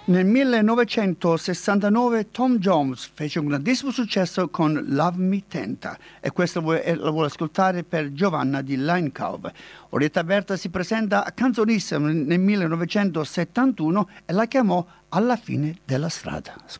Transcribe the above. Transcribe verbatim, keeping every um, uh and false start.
Nel millenovecentosessantanove Tom Jones fece un grandissimo successo con Love Me Tenta e questo la vuole ascoltare per Giovanna di Line Cove. Orietta Berta si presenta a Canzonissima nel millenovecentosettantuno e la chiamò Alla fine della strada.